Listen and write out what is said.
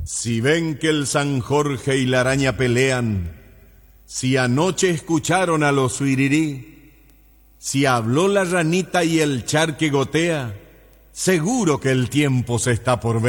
Si ven que el San Jorge y la araña pelean, si anoche escucharon a los suirirí, si habló la ranita y el charque gotea, seguro que el tiempo se está por ver.